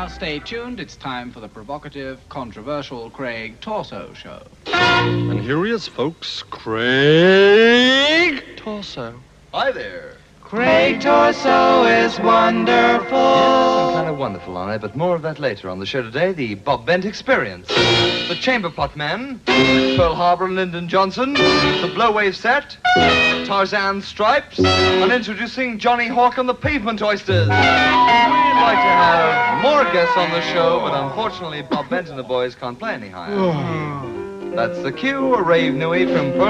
Now stay tuned. It's time for the provocative, controversial Craig Torso Show. And here he is, folks, Craig Torso. Hi there. Craig Torso is wonderful. Yes, I'm kind of wonderful on it, but more of that later on the show today. The Bob Bent Experience. The Chamber Pot Man, Pearl Harbor and Lyndon Johnson, the Blowwave Set, Tarzan Stripes, and introducing Johnny Hawk and the Pavement Oysters. We'd like to have more guests on the show, but unfortunately Bob Bent and the boys can't play any higher. That's the cue, a rave nui from Pearl